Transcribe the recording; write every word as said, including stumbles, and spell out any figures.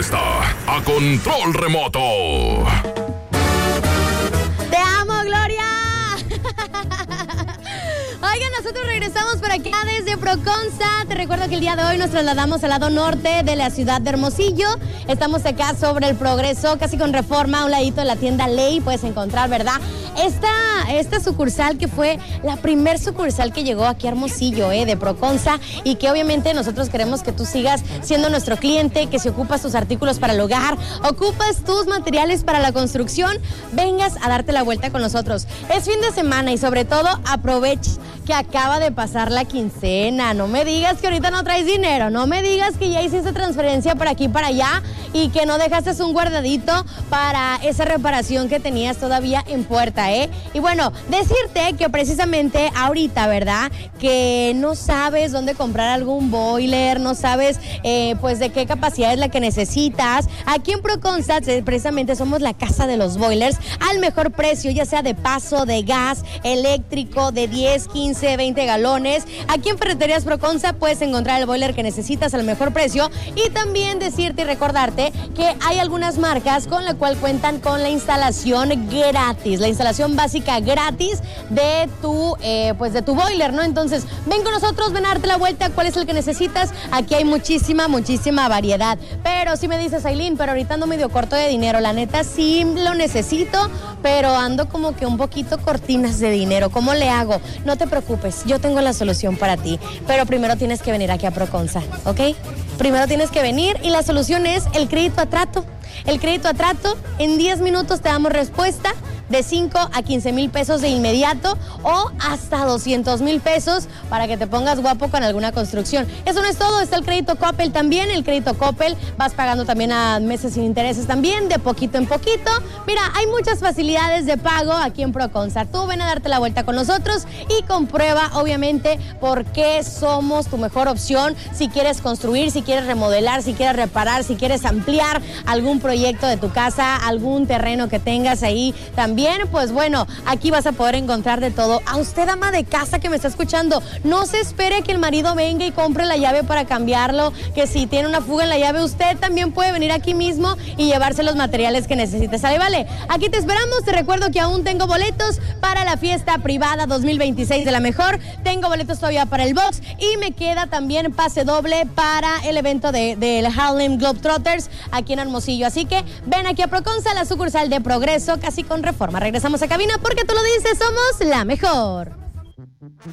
fiesta a control remoto. ¡Te amo, Gloria! Oigan, nosotros regresamos por acá desde Proconza. Te recuerdo que el día de hoy nos trasladamos al lado norte de la ciudad de Hermosillo. Estamos acá sobre el Progreso, casi con Reforma, a un ladito de la tienda Ley. Puedes encontrar, ¿verdad? Esta, esta sucursal que fue la primer sucursal que llegó aquí a Hermosillo, ¿eh? De Proconza, y que obviamente nosotros queremos que tú sigas siendo nuestro cliente, que si ocupas tus artículos para el hogar, ocupas tus materiales para la construcción, vengas a darte la vuelta con nosotros. Es fin de semana y sobre todo aprovecha que acaba de pasar la quincena. No me digas que ahorita no traes dinero, no me digas que ya hiciste transferencia por aquí y para allá y que no dejaste un guardadito para esa reparación que tenías todavía en puerta, ¿eh? Y bueno, decirte que precisamente ahorita, ¿verdad? Que no sabes dónde comprar algún boiler, no sabes eh, pues de qué capacidad es la que necesitas. Aquí en Proconza precisamente somos la casa de los boilers al mejor precio, ya sea de paso, de gas, eléctrico, de diez, quince, veinte galones. Aquí en Ferreterías Proconza puedes encontrar el boiler que necesitas al mejor precio, y también decirte y recordarte que hay algunas marcas con la cual cuentan con la instalación gratis, la instalación básica gratis de tu eh, pues de tu boiler, ¿no? Entonces, ven con nosotros, ven a darte la vuelta. ¿Cuál es el que necesitas? Aquí hay muchísima, muchísima variedad. Pero si me dices, Ailín, pero ahorita ando medio corto de dinero, la neta sí lo necesito, pero ando como que un poquito cortinas de dinero. ¿Cómo le hago? No te preocupes, yo tengo la solución para ti, pero primero tienes que venir aquí a Proconza, ¿ok? Primero tienes que venir y la solución es el crédito a trato. El crédito a trato, en diez minutos te damos respuesta de cinco a quince mil pesos de inmediato o hasta doscientos mil pesos para que te pongas guapo con alguna construcción. Eso no es todo, está el crédito Coppel también. El crédito Coppel vas pagando también a meses sin intereses también, de poquito en poquito. Mira, hay muchas facilidades de pago aquí en Proconza. Tú ven a darte la vuelta con nosotros y comprueba obviamente por qué somos tu mejor opción. Si quieres construir, si quieres remodelar, si quieres reparar, si quieres ampliar algún proyecto de tu casa, algún terreno que tengas ahí también. Bien, pues bueno, aquí vas a poder encontrar de todo. A usted, ama de casa que me está escuchando, no se espere que el marido venga y compre la llave para cambiarlo, que si tiene una fuga en la llave, usted también puede venir aquí mismo y llevarse los materiales que necesite. ¿Sale? Vale, aquí te esperamos. Te recuerdo que aún tengo boletos para la fiesta privada dos mil veintiséis de La Mejor. Tengo boletos todavía para el box y me queda también pase doble para el evento de, del Harlem Globetrotters aquí en Hermosillo. Así que ven aquí a Proconza, la sucursal de Progreso, casi con Reforma. Regresamos a cabina porque tú lo dices, somos La Mejor.